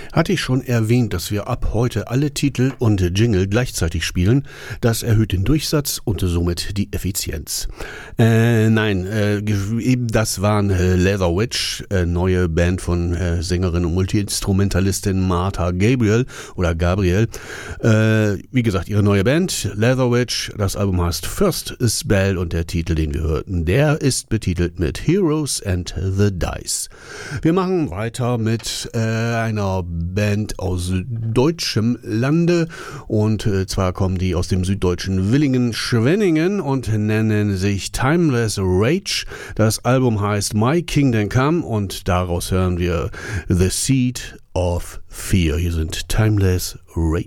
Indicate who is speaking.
Speaker 1: Hatte ich schon erwähnt, dass wir ab heute alle Titel und Jingle gleichzeitig spielen? Das erhöht den Durchsatz und somit die Effizienz. Nein, eben das waren Leather Witch, neue Band von Sängerin und Multiinstrumentalistin Martha Gabriel. Wie gesagt, ihre neue Band, Leather Witch. Das Album heißt First Spell und der Titel, den wir hörten, der ist betitelt mit Heroes and the Dice. Wir machen weiter mit einer Band aus deutschem Lande und zwar kommen die aus dem süddeutschen Villingen-Schwenningen und nennen sich Timeless Rage. Das Album heißt My Kingdom Come und daraus hören wir The Seed of Fear. Hier sind Timeless Rage.